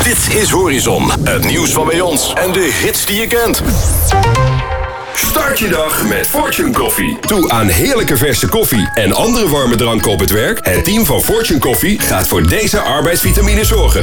Dit is Horizon, het nieuws van bij ons en de hits die je kent. Start je dag met Fortune Koffie. Toe aan heerlijke verse koffie en andere warme dranken op het werk? Het team van Fortune Koffie gaat voor deze arbeidsvitamine zorgen.